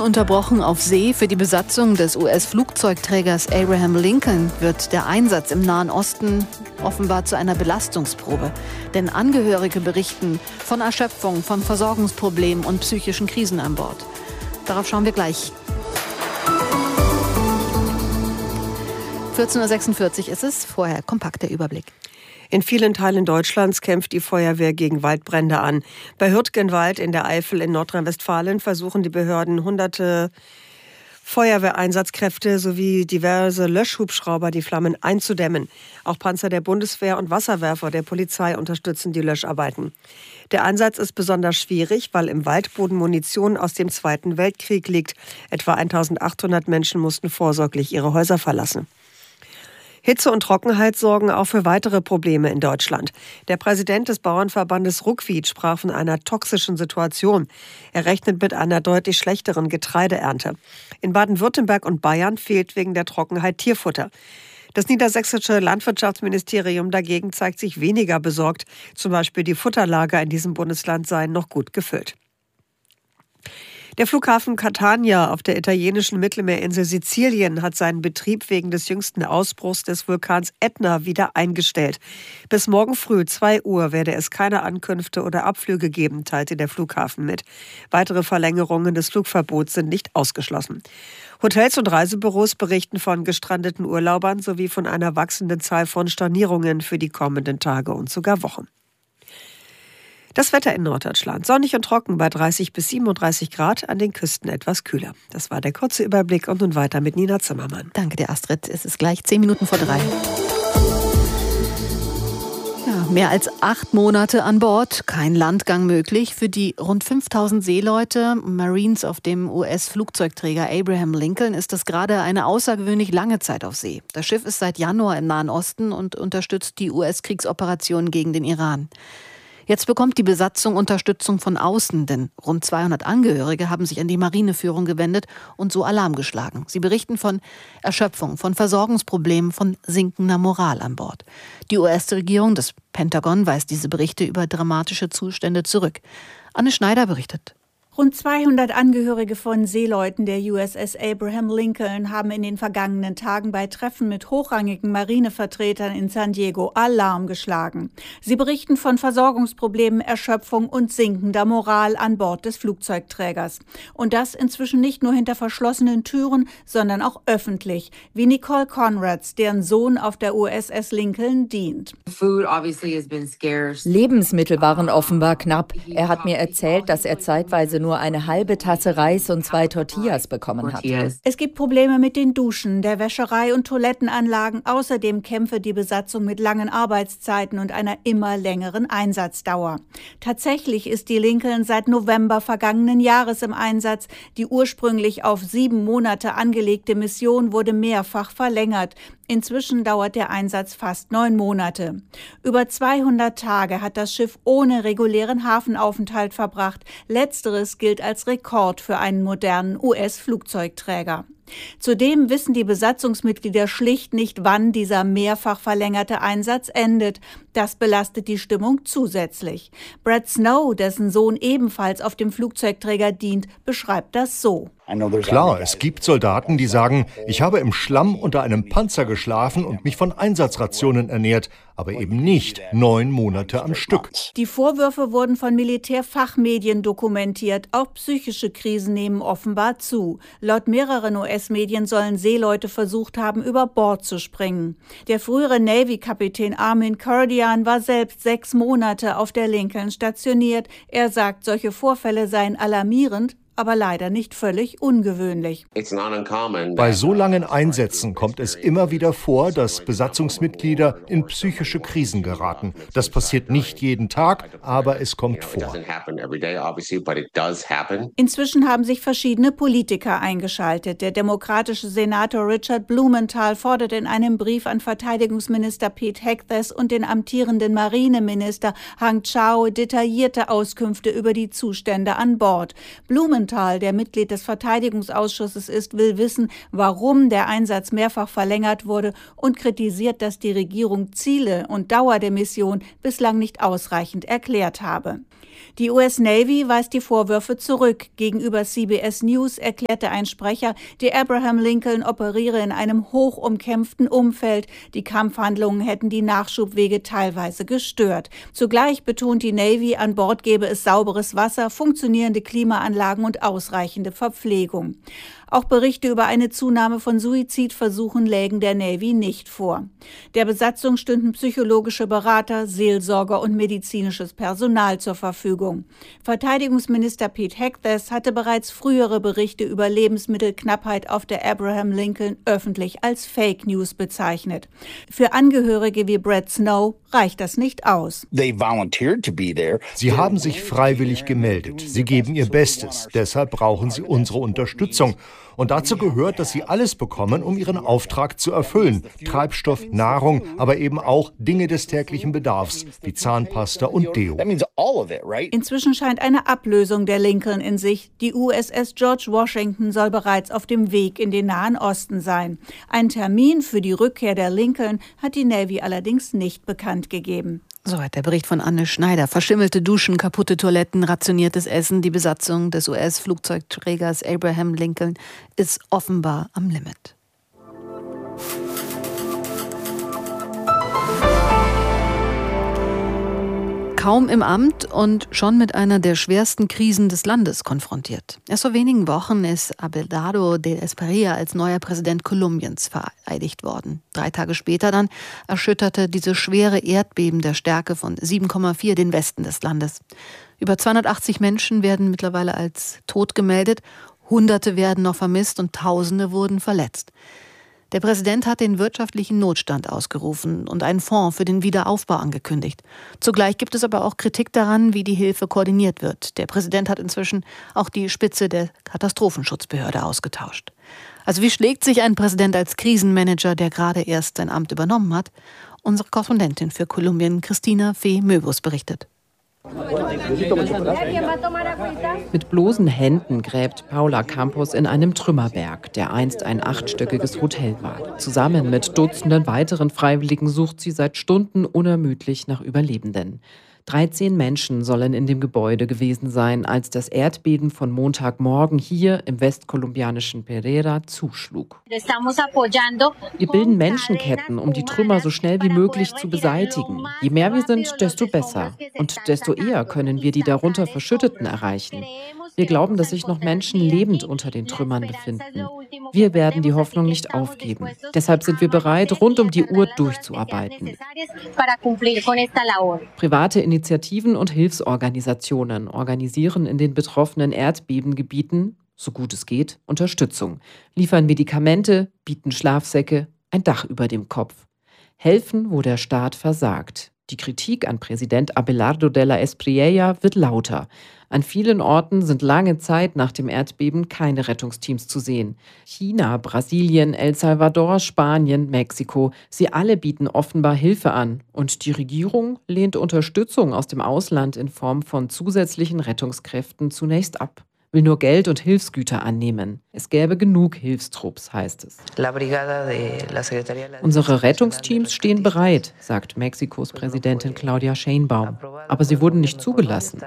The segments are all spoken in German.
Ununterbrochen auf See. Für die Besatzung des US-Flugzeugträgers Abraham Lincoln wird der Einsatz im Nahen Osten offenbar zu einer Belastungsprobe. Denn Angehörige berichten von Erschöpfung, von Versorgungsproblemen und psychischen Krisen an Bord. Darauf schauen wir gleich. 14.46 Uhr ist es. Vorher kompakt der Überblick. In vielen Teilen Deutschlands kämpft die Feuerwehr gegen Waldbrände an. Bei Hürtgenwald in der Eifel in Nordrhein-Westfalen versuchen die Behörden hunderte Feuerwehreinsatzkräfte sowie diverse Löschhubschrauber die Flammen einzudämmen. Auch Panzer der Bundeswehr und Wasserwerfer der Polizei unterstützen die Löscharbeiten. Der Einsatz ist besonders schwierig, weil im Waldboden Munition aus dem Zweiten Weltkrieg liegt. Etwa 1800 Menschen mussten vorsorglich ihre Häuser verlassen. Hitze und Trockenheit sorgen auch für weitere Probleme in Deutschland. Der Präsident des Bauernverbandes Ruckwied sprach von einer toxischen Situation. Er rechnet mit einer deutlich schlechteren Getreideernte. In Baden-Württemberg und Bayern fehlt wegen der Trockenheit Tierfutter. Das niedersächsische Landwirtschaftsministerium dagegen zeigt sich weniger besorgt. Zum Beispiel die Futterlager in diesem Bundesland seien noch gut gefüllt. Der Flughafen Catania auf der italienischen Mittelmeerinsel Sizilien hat seinen Betrieb wegen des jüngsten Ausbruchs des Vulkans Ätna wieder eingestellt. Bis morgen früh 2 Uhr werde es keine Ankünfte oder Abflüge geben, teilte der Flughafen mit. Weitere Verlängerungen des Flugverbots sind nicht ausgeschlossen. Hotels und Reisebüros berichten von gestrandeten Urlaubern sowie von einer wachsenden Zahl von Stornierungen für die kommenden Tage und sogar Wochen. Das Wetter in Norddeutschland. Sonnig und trocken bei 30 bis 37 Grad, an den Küsten etwas kühler. Das war der kurze Überblick und nun weiter mit Nina Zimmermann. Danke dir, Astrid. Es ist gleich 10 Minuten vor 3. Ja, mehr als 8 Monate an Bord, kein Landgang möglich. Für die rund 5000 Seeleute, Marines auf dem US-Flugzeugträger Abraham Lincoln, ist das gerade eine außergewöhnlich lange Zeit auf See. Das Schiff ist seit Januar im Nahen Osten und unterstützt die US-Kriegsoperationen gegen den Iran. Jetzt bekommt die Besatzung Unterstützung von außen, denn rund 200 Angehörige haben sich an die Marineführung gewendet und so Alarm geschlagen. Sie berichten von Erschöpfung, von Versorgungsproblemen, von sinkender Moral an Bord. Die US-Regierung, das Pentagon, weist diese Berichte über dramatische Zustände zurück. Anne Schneider berichtet. Rund 200 Angehörige von Seeleuten der USS Abraham Lincoln haben in den vergangenen Tagen bei Treffen mit hochrangigen Marinevertretern in San Diego Alarm geschlagen. Sie berichten von Versorgungsproblemen, Erschöpfung und sinkender Moral an Bord des Flugzeugträgers. Und das inzwischen nicht nur hinter verschlossenen Türen, sondern auch öffentlich, wie Nicole Conrads, deren Sohn auf der USS Lincoln dient. Lebensmittel waren offenbar knapp. Er hat mir erzählt, dass er zeitweise nur eine halbe Tasse Reis und 2 Tortillas bekommen hat. Es gibt Probleme mit den Duschen, der Wäscherei und Toilettenanlagen. Außerdem kämpfe die Besatzung mit langen Arbeitszeiten und einer immer längeren Einsatzdauer. Tatsächlich ist die Lincoln seit November vergangenen Jahres im Einsatz. Die ursprünglich auf 7 Monate angelegte Mission wurde mehrfach verlängert. Inzwischen dauert der Einsatz fast 9 Monate. Über 200 Tage hat das Schiff ohne regulären Hafenaufenthalt verbracht. Letzteres gilt als Rekord für einen modernen US-Flugzeugträger. Zudem wissen die Besatzungsmitglieder schlicht nicht, wann dieser mehrfach verlängerte Einsatz endet. Das belastet die Stimmung zusätzlich. Brad Snow, dessen Sohn ebenfalls auf dem Flugzeugträger dient, beschreibt das so. Klar, es gibt Soldaten, die sagen, ich habe im Schlamm unter einem Panzer geschlafen und mich von Einsatzrationen ernährt, aber eben nicht 9 Monate am Stück. Die Vorwürfe wurden von Militärfachmedien dokumentiert. Auch psychische Krisen nehmen offenbar zu. Laut mehreren US-Medien sollen Seeleute versucht haben, über Bord zu springen. Der frühere Navy-Kapitän Armin Kurdian war selbst 6 Monate auf der Lincoln stationiert. Er sagt, solche Vorfälle seien alarmierend, aber leider nicht völlig ungewöhnlich. Bei so langen Einsätzen kommt es immer wieder vor, dass Besatzungsmitglieder in psychische Krisen geraten. Das passiert nicht jeden Tag, aber es kommt vor. Inzwischen haben sich verschiedene Politiker eingeschaltet. Der demokratische Senator Richard Blumenthal fordert in einem Brief an Verteidigungsminister Pete Hegseth und den amtierenden Marineminister Hang Chau detaillierte Auskünfte über die Zustände an Bord. Blumenthal Rosenthal, der Mitglied des Verteidigungsausschusses ist, will wissen, warum der Einsatz mehrfach verlängert wurde und kritisiert, dass die Regierung Ziele und Dauer der Mission bislang nicht ausreichend erklärt habe. Die US Navy weist die Vorwürfe zurück. Gegenüber CBS News erklärte ein Sprecher, die Abraham Lincoln operiere in einem hoch umkämpften Umfeld. Die Kampfhandlungen hätten die Nachschubwege teilweise gestört. Zugleich betont die Navy, an Bord gebe es sauberes Wasser, funktionierende Klimaanlagen und ausreichende Verpflegung. Auch Berichte über eine Zunahme von Suizidversuchen lägen der Navy nicht vor. Der Besatzung stünden psychologische Berater, Seelsorger und medizinisches Personal zur Verfügung. Verteidigungsminister Pete Hegseth hatte bereits frühere Berichte über Lebensmittelknappheit auf der Abraham Lincoln öffentlich als Fake News bezeichnet. Für Angehörige wie Brad Snow reicht das nicht aus. Sie haben sich freiwillig gemeldet. Sie geben ihr Bestes. Deshalb brauchen sie unsere Unterstützung. Und dazu gehört, dass sie alles bekommen, um ihren Auftrag zu erfüllen. Treibstoff, Nahrung, aber eben auch Dinge des täglichen Bedarfs, wie Zahnpasta und Deo. Inzwischen scheint eine Ablösung der Lincoln in Sicht. Die USS George Washington soll bereits auf dem Weg in den Nahen Osten sein. Einen Termin für die Rückkehr der Lincoln hat die Navy allerdings nicht bekannt gegeben. Soweit der Bericht von Anne Schneider. Verschimmelte Duschen, kaputte Toiletten, rationiertes Essen. Die Besatzung des US-Flugzeugträgers Abraham Lincoln ist offenbar am Limit. Kaum im Amt und schon mit einer der schwersten Krisen des Landes konfrontiert. Erst vor wenigen Wochen ist Abelardo de Esperilla als neuer Präsident Kolumbiens vereidigt worden. 3 Tage später dann erschütterte dieses schwere Erdbeben der Stärke von 7,4 den Westen des Landes. Über 280 Menschen werden mittlerweile als tot gemeldet, Hunderte werden noch vermisst und Tausende wurden verletzt. Der Präsident hat den wirtschaftlichen Notstand ausgerufen und einen Fonds für den Wiederaufbau angekündigt. Zugleich gibt es aber auch Kritik daran, wie die Hilfe koordiniert wird. Der Präsident hat inzwischen auch die Spitze der Katastrophenschutzbehörde ausgetauscht. Also wie schlägt sich ein Präsident als Krisenmanager, der gerade erst sein Amt übernommen hat? Unsere Korrespondentin für Kolumbien, Christina Fee-Möbus, berichtet. Mit bloßen Händen gräbt Paula Campos in einem Trümmerberg, der einst ein 8-stöckiges Hotel war. Zusammen mit Dutzenden weiteren Freiwilligen sucht sie seit Stunden unermüdlich nach Überlebenden. 13 Menschen sollen in dem Gebäude gewesen sein, als das Erdbeben von Montagmorgen hier im westkolumbianischen Pereira zuschlug. Wir bilden Menschenketten, um die Trümmer so schnell wie möglich zu beseitigen. Je mehr wir sind, desto besser. Und desto eher können wir die darunter Verschütteten erreichen. Wir glauben, dass sich noch Menschen lebend unter den Trümmern befinden. Wir werden die Hoffnung nicht aufgeben. Deshalb sind wir bereit, rund um die Uhr durchzuarbeiten. Private Initiativen und Hilfsorganisationen organisieren in den betroffenen Erdbebengebieten, so gut es geht, Unterstützung, liefern Medikamente, bieten Schlafsäcke, ein Dach über dem Kopf. Helfen, wo der Staat versagt. Die Kritik an Präsident Abelardo de Esperilla wird lauter. An vielen Orten sind lange Zeit nach dem Erdbeben keine Rettungsteams zu sehen. China, Brasilien, El Salvador, Spanien, Mexiko, sie alle bieten offenbar Hilfe an. Und die Regierung lehnt Unterstützung aus dem Ausland in Form von zusätzlichen Rettungskräften zunächst ab. Will nur Geld und Hilfsgüter annehmen. Es gäbe genug Hilfstrupps, heißt es. Unsere Rettungsteams stehen bereit, sagt Mexikos Präsidentin Claudia Sheinbaum. Aber sie wurden nicht zugelassen.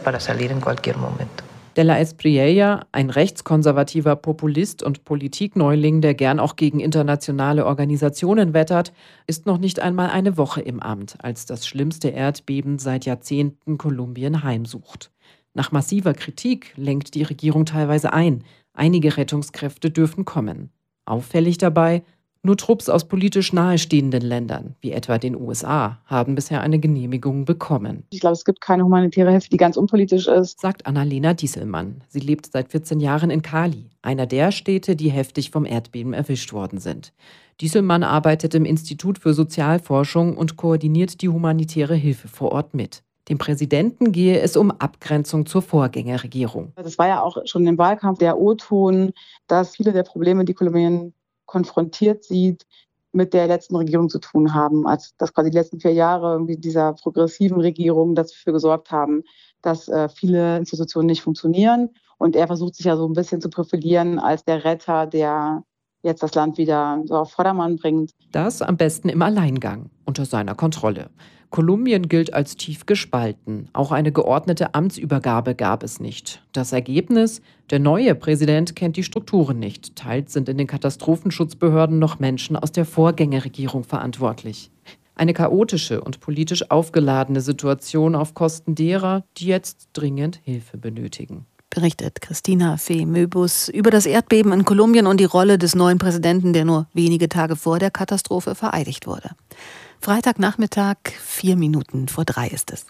De la Espriella, ein rechtskonservativer Populist und Politikneuling, der gern auch gegen internationale Organisationen wettert, ist noch nicht einmal eine Woche im Amt, als das schlimmste Erdbeben seit Jahrzehnten Kolumbien heimsucht. Nach massiver Kritik lenkt die Regierung teilweise ein. Einige Rettungskräfte dürfen kommen. Auffällig dabei, nur Trupps aus politisch nahestehenden Ländern, wie etwa den USA, haben bisher eine Genehmigung bekommen. Ich glaube, es gibt keine humanitäre Hilfe, die ganz unpolitisch ist, sagt Annalena Dieselmann. Sie lebt seit 14 Jahren in Cali, einer der Städte, die heftig vom Erdbeben erwischt worden sind. Dieselmann arbeitet im Institut für Sozialforschung und koordiniert die humanitäre Hilfe vor Ort mit. Dem Präsidenten gehe es um Abgrenzung zur Vorgängerregierung. Das war ja auch schon im Wahlkampf der O-Ton, dass viele der Probleme, die Kolumbien konfrontiert sieht, mit der letzten Regierung zu tun haben. Also dass quasi die letzten 4 Jahre irgendwie dieser progressiven Regierung dafür gesorgt haben, dass viele Institutionen nicht funktionieren Und er versucht sich ja so ein bisschen zu profilieren als der Retter, der jetzt das Land wieder so auf Vordermann bringt. Das am besten im Alleingang, unter seiner Kontrolle. Kolumbien gilt als tief gespalten. Auch eine geordnete Amtsübergabe gab es nicht. Das Ergebnis? Der neue Präsident kennt die Strukturen nicht. Teils sind in den Katastrophenschutzbehörden noch Menschen aus der Vorgängerregierung verantwortlich. Eine chaotische und politisch aufgeladene Situation auf Kosten derer, die jetzt dringend Hilfe benötigen. Berichtet Christina Fee-Möbus über das Erdbeben in Kolumbien und die Rolle des neuen Präsidenten, der nur wenige Tage vor der Katastrophe vereidigt wurde. Freitagnachmittag, 2:04 ist es.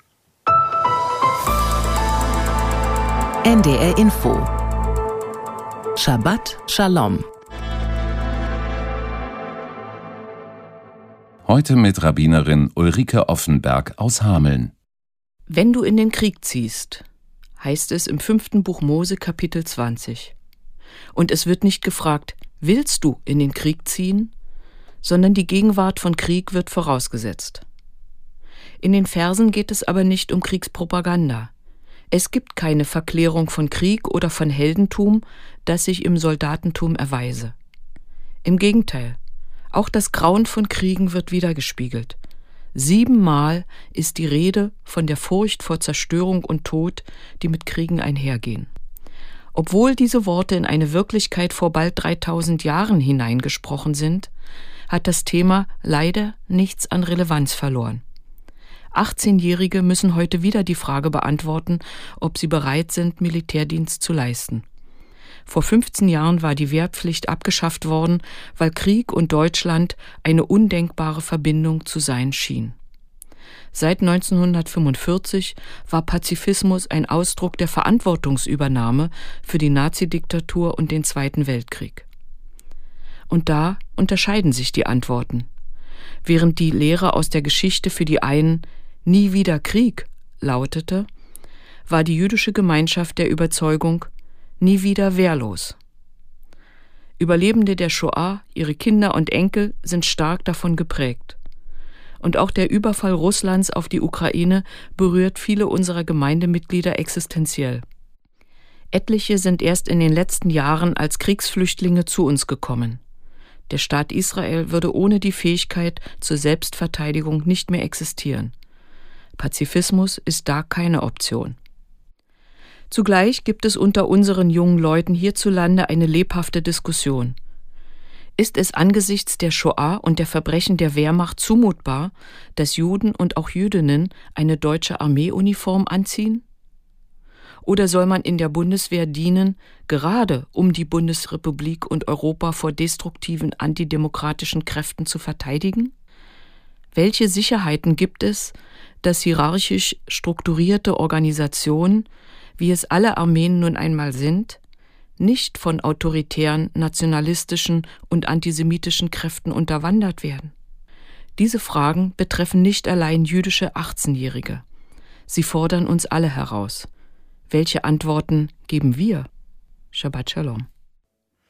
NDR Info. Shabbat Shalom. Heute mit Rabbinerin Ulrike Offenberg aus Hameln. Wenn du in den Krieg ziehst, heißt es im 5. Buch Mose, Kapitel 20. Und es wird nicht gefragt, willst du in den Krieg ziehen, sondern die Gegenwart von Krieg wird vorausgesetzt. In den Versen geht es aber nicht um Kriegspropaganda. Es gibt keine Verklärung von Krieg oder von Heldentum, das sich im Soldatentum erweise. Im Gegenteil, auch das Grauen von Kriegen wird widergespiegelt. 7-mal ist die Rede von der Furcht vor Zerstörung und Tod, die mit Kriegen einhergehen. Obwohl diese Worte in eine Wirklichkeit vor bald 3000 Jahren hineingesprochen sind, hat das Thema leider nichts an Relevanz verloren. 18-Jährige müssen heute wieder die Frage beantworten, ob sie bereit sind, Militärdienst zu leisten. Vor 15 Jahren war die Wehrpflicht abgeschafft worden, weil Krieg und Deutschland eine undenkbare Verbindung zu sein schien. Seit 1945 war Pazifismus ein Ausdruck der Verantwortungsübernahme für die Nazidiktatur und den Zweiten Weltkrieg. Und da unterscheiden sich die Antworten. Während die Lehre aus der Geschichte für die einen nie wieder Krieg lautete, war die jüdische Gemeinschaft der Überzeugung, nie wieder wehrlos. Überlebende der Shoah, ihre Kinder und Enkel sind stark davon geprägt. Und auch der Überfall Russlands auf die Ukraine berührt viele unserer Gemeindemitglieder existenziell. Etliche sind erst in den letzten Jahren als Kriegsflüchtlinge zu uns gekommen. Der Staat Israel würde ohne die Fähigkeit zur Selbstverteidigung nicht mehr existieren. Pazifismus ist da keine Option. Zugleich gibt es unter unseren jungen Leuten hierzulande eine lebhafte Diskussion. Ist es angesichts der Shoah und der Verbrechen der Wehrmacht zumutbar, dass Juden und auch Jüdinnen eine deutsche Armeeuniform anziehen? Oder soll man in der Bundeswehr dienen, gerade um die Bundesrepublik und Europa vor destruktiven antidemokratischen Kräften zu verteidigen? Welche Sicherheiten gibt es, dass hierarchisch strukturierte Organisationen, wie es alle Armeen nun einmal sind, nicht von autoritären, nationalistischen und antisemitischen Kräften unterwandert werden? Diese Fragen betreffen nicht allein jüdische 18-Jährige. Sie fordern uns alle heraus. Welche Antworten geben wir? Shabbat Shalom.